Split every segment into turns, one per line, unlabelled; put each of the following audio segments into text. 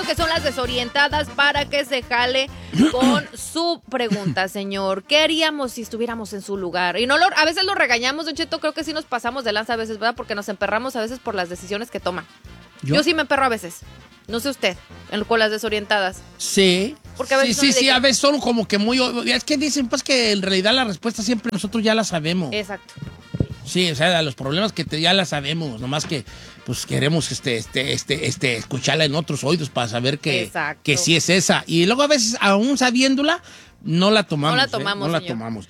que son las desorientadas para que se jale con su pregunta, señor. ¿Qué haríamos si estuviéramos en su lugar? Y a veces lo regañamos, Don Cheto, creo que sí nos pasamos de lanza a veces, ¿verdad? Porque nos emperramos a veces por las decisiones que toma. Yo sí me emperro a veces. No sé usted, con las desorientadas.
Sí.
Porque a veces
sí, a veces son como que muy... Es que dicen pues que en realidad la respuesta siempre nosotros ya la sabemos.
Exacto.
Sí, o sea, los problemas que ya la sabemos, nomás que pues queremos escucharla en otros oídos para saber que sí es esa. Y luego a veces, aún sabiéndola, no la tomamos.
No la tomamos,
no la
señor.
tomamos.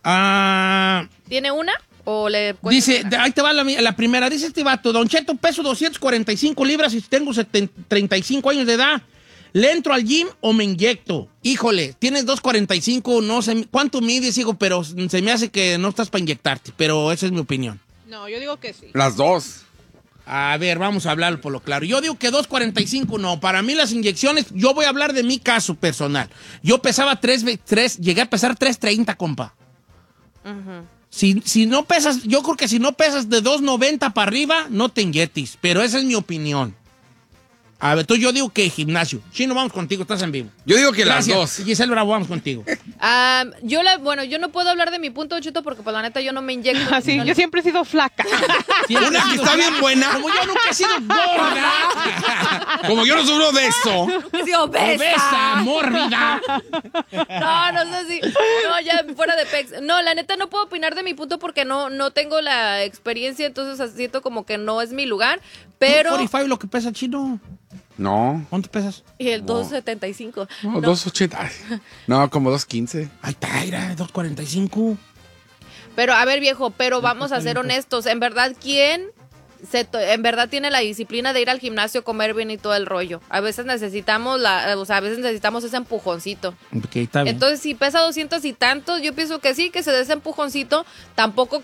¿Tiene una? ¿O le
dice, ahí te va la primera. Dice este vato, Don Cheto, peso 245 libras y tengo 35 años de edad. ¿Le entro al gym o me inyecto? Híjole, tienes 245, no sé cuánto mides, hijo, pero se me hace que no estás para inyectarte. Pero esa es mi opinión.
No, yo digo que sí.
Las dos.
A ver, vamos a hablar por lo claro. Yo digo que 245 no. Para mí las inyecciones, yo voy a hablar de mi caso personal. Yo pesaba llegué a pesar 330, compa.
Uh-huh.
Si no pesas, yo creo que si no pesas de 290 para arriba, no te inyectes. Pero esa es mi opinión. A ver, yo digo que gimnasio. Chino, vamos contigo, estás en vivo.
Yo digo que
Gracias.
las dos.
Giselle Bravo, vamos contigo.
Yo no puedo hablar de mi punto, Cheto, porque pues la neta yo no me inyecto.
Sí, yo siempre he sido flaca.
Una que está bien buena.
Como yo nunca he sido gorda.
Como yo no sufro de eso.
Sí, obesa,
mórbida.
No sé si. No, ya fuera de pex. No, la neta no puedo opinar de mi punto porque no tengo la experiencia, entonces siento como que no es mi lugar. Pero.
45 lo que pesa, Chino.
No.
¿Cuánto pesas?
Y el 275.
No, 280. Ay, no, como 215.
Ay, Taira, 245.
Pero, a ver, viejo, pero vamos a ser honestos. En verdad, ¿quién en verdad tiene la disciplina de ir al gimnasio, comer bien y todo el rollo? A veces necesitamos ese empujoncito.
Okay, está bien.
Entonces, si pesa 200 y tantos, yo pienso que sí, que se dé ese empujoncito. Tampoco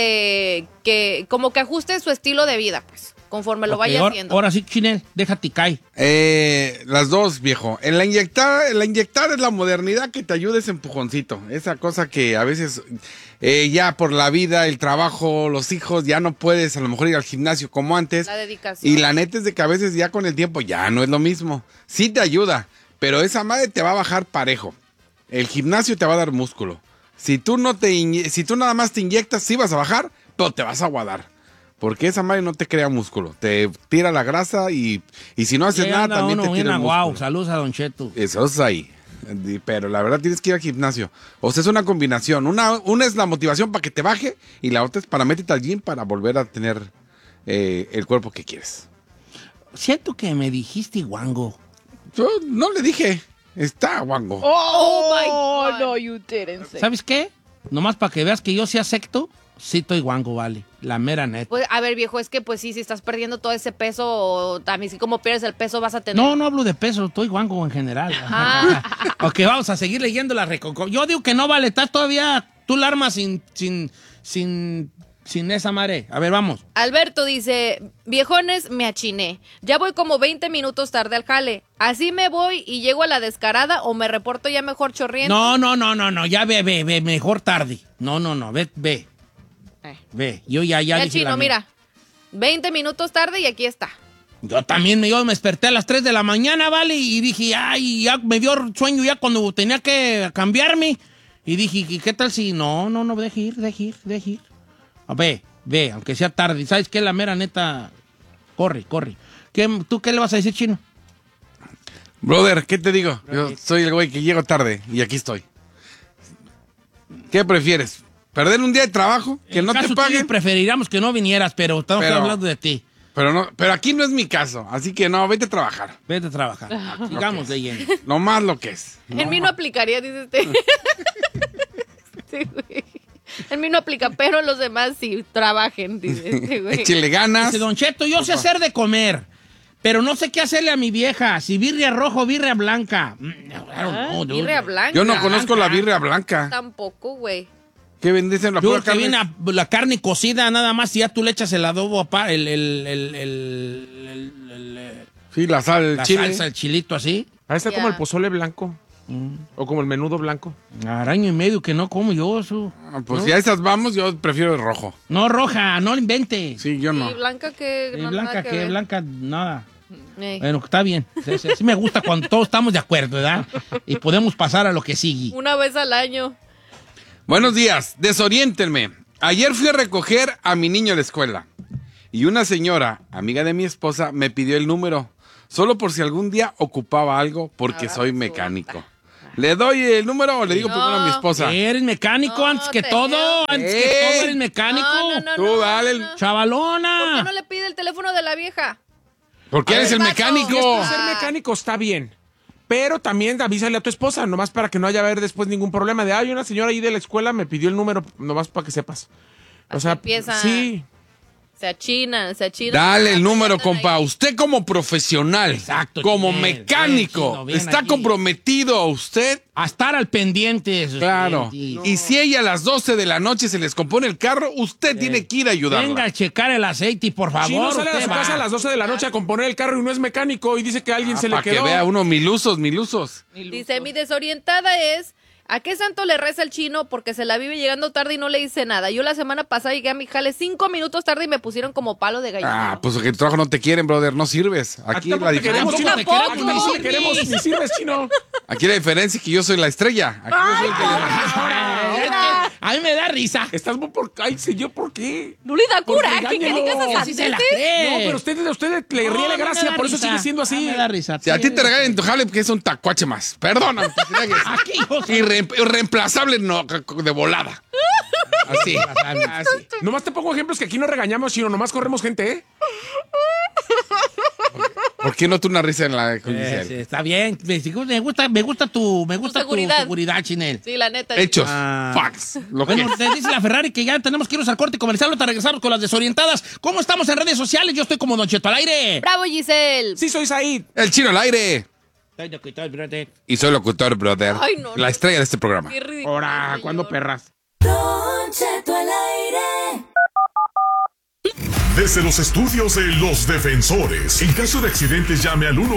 que como que ajuste su estilo de vida, pues, conforme lo vaya haciendo.
Ahora sí, Chinel, déjate caer.
Las dos, viejo. En la inyectar es la modernidad que te ayuda ese empujoncito. Esa cosa que a veces ya por la vida, el trabajo, los hijos, ya no puedes a lo mejor ir al gimnasio como antes.
La dedicación.
Y la neta es de que a veces ya con el tiempo ya no es lo mismo. Sí te ayuda, pero esa madre te va a bajar parejo. El gimnasio te va a dar músculo. Si tú nada más te inyectas, sí vas a bajar, pero te vas a aguadar. Porque esa madre no te crea músculo. Te tira la grasa y si no haces nada, también te tira el músculo.
Wow, saludos a Don Cheto.
Eso es ahí. Pero la verdad tienes que ir al gimnasio. O sea, es una combinación. Una es la motivación para que te baje y la otra es para meterte al gym para volver a tener el cuerpo que quieres.
Siento que me dijiste guango.
Yo no le dije. Está guango.
Oh my God.
No, you didn't say.
¿Sabes qué? Nomás para que veas que yo sí acepto, sí estoy guango, vale. La mera neta.
Pues, a ver, viejo, es que pues sí, si estás perdiendo todo ese peso, también si como pierdes el peso vas a tener...
No hablo de peso, estoy guango en general. Ok, vamos a seguir leyendo la reconcomia. Yo digo que no vale, estás todavía, tú la armas sin esa madre. A ver, vamos.
Alberto dice, viejones, me achiné. Ya voy como 20 minutos tarde al jale. ¿Así me voy y llego a la descarada o me reporto ya mejor chorriendo?
No, ya ve, mejor tarde. No, ve. Ve, yo ya dije
Chino,
la mía.
mira, 20 minutos tarde y aquí está.
Yo también me desperté a las 3 de la mañana, ¿vale? Y dije, ay, ya me dio sueño ya cuando tenía que cambiarme. Y dije, ¿y qué tal si? No, deje ir. Ve, aunque sea tarde. ¿Sabes qué? La mera neta, corre. ¿Tú qué le vas a decir, Chino?
Brother, ¿qué te digo? Yo soy el güey que llego tarde y aquí estoy. ¿Qué prefieres? ¿Perder un día de trabajo? ¿Que no te paguen?
Preferiríamos que no vinieras, pero estamos hablando de ti.
Pero aquí no es mi caso, así que no, vete a trabajar.
Vete a trabajar. Sigamos leyendo.
No más lo que es.
En mí no aplicaría, dice usted. Sí, güey. En mí no aplica, pero los demás sí trabajen, dice este güey.
Échele ganas.
Dice Don Cheto, yo sé hacer de comer, pero no sé qué hacerle a mi vieja. Si birria roja o birria blanca.
Birria blanca.
Yo no conozco la birria blanca.
Tampoco, güey.
¿Qué bendicen la
Yo
pura
creo que
carne?
viene la carne cocida nada más y ya tú le echas el adobo,
Sí, la sal, el
la
chile.
salsa, el chilito así.
Ahí está como el pozole blanco. O como el menudo blanco.
Año y medio que no como yo eso.
Pues
¿no?
si a esas vamos, yo prefiero el rojo.
No, roja, no lo inventes.
Sí, yo no.
¿Y blanca que
Blanca, que blanca, nada. Bueno, está bien. Sí me gusta cuando todos estamos de acuerdo, ¿verdad? Y podemos pasar a lo que sigue.
Una vez al año.
Buenos días, desoriéntenme. Ayer fui a recoger a mi niño a la escuela y una señora, amiga de mi esposa, me pidió el número, solo por si algún día ocupaba algo, porque soy mecánico. ¿Le doy el número o le digo primero a mi esposa?
Eres mecánico antes que todo, eres mecánico.
Tú dale.
Chavalona.
¿Por qué no le pide el teléfono de la vieja?
Porque eres el mecánico.
Ser mecánico está bien. Pero también avísale a tu esposa, nomás para que no haya haber después ningún problema. De, una señora ahí de la escuela me pidió el número, nomás para que sepas. O sea,
empieza.
Sí.
Se achinan.
Dale el número, compa. Usted como profesional,
exacto,
como
Chinel,
mecánico,
bien
está
aquí.
comprometido a usted.
A estar al pendiente de sus
Claro.
clientes.
Y si ella a las 12 de la noche se les compone el carro, usted tiene que ir a ayudarla.
Venga a checar el aceite, por favor.
Si no sale a
usted
su
va.
casa a las 12 de la noche a componer el carro y no es mecánico y dice que a alguien se le
para que
quedó.
vea uno milusos.
Dice, mi desorientada es, ¿a qué santo le reza el chino? Porque se la vive llegando tarde y no le dice nada. Yo la semana pasada llegué a mi jale 5 minutos tarde y me pusieron como palo de gallina.
Pues que el trabajo no te quieren, brother, no sirves. Aquí la
Tampoco te queremos,
diferencia.
chino.
Tampoco
Aquí tampoco te queremos, ni sirves, chino.
Aquí la diferencia es que yo soy la estrella. Aquí yo soy el que
A mí me da risa.
Estás muy por... Ay, señor, ¿por qué?
No le da coraje que
regáñelo.
digas a
Así se la
Santete.
cree.
No, pero a usted le ríe la gracia, por eso sigue siendo así.
Me da risa.
Si a ti te regalan en tu jale, porque es un tacuache más. Perdóname.
Aquí, José.
Irreemplazable no, de volada. Así. Así.
Nomás te pongo ejemplos que aquí no regañamos, sino nomás corremos gente, ¿eh?
¿Por qué no tú una risa en la
Sí,
judicial?
está bien. Me gusta tu seguridad, Chinel.
Sí, la neta.
Hechos.
Ah.
Facts. Lo que
Bueno,
es.
te dice la Ferrari que ya tenemos que irnos al corte comercial. Ahorita regresamos con las desorientadas. ¿Cómo estamos en redes sociales? Yo estoy como Don Cheto al aire.
Bravo, Giselle.
Sí, soy Said.
El chino al aire. Y soy locutor, brother.
Ay, no,
la
no.
estrella de este programa.
Qué ridículo,
Ahora,
señor.
¿cuándo perras?
Don Cheto al aire.
Desde los estudios de Los Defensores. En caso de accidentes, llame al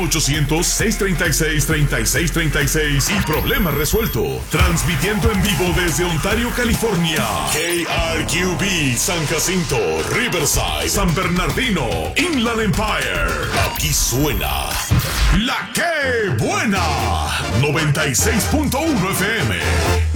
1-800-636-3636 y problema resuelto. Transmitiendo en vivo desde Ontario, California. KRQB, San Jacinto, Riverside, San Bernardino, Inland Empire. Aquí suena La Que Buena. 96.1 FM.